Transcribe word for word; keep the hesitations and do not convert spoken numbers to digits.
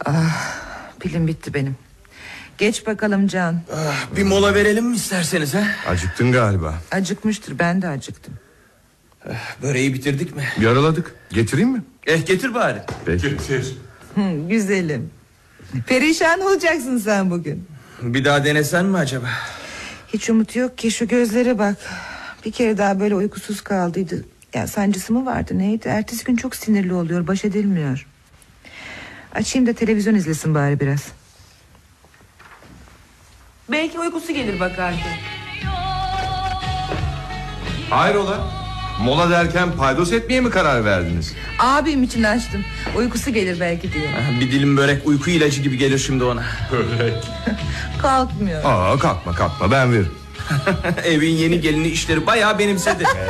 Ah, pilim bitti benim. Geç bakalım Can. Ah, bir mola verelim mi isterseniz ha? Acıktın galiba. Acıkmıştır, ben de acıktım. Ah, böreği bitirdik mi? Yaraladık. Getireyim mi? Eh getir bari. Peki. Getir. Hı, güzelim. Perişan olacaksın sen bugün. Bir daha denesen mi acaba? Hiç umut yok ki, şu gözlere bak. Bir kere daha böyle uykusuz kaldıydı. Ya sancısı mı vardı neydi? Ertesi gün çok sinirli oluyor, baş edilmiyor. Açayım da televizyon izlesin bari biraz. Belki uykusu gelir bak artık. Hayrola? Mola derken paydos etmeye mi karar verdiniz? Abim için açtım. Uykusu gelir belki diye. Ah, bir dilim börek uyku ilacı gibi gelir şimdi ona. Börek. Kalkmıyor. Aa, kalkma kalkma, ben veririm. Evin yeni gelini işleri bayağı benimsedi.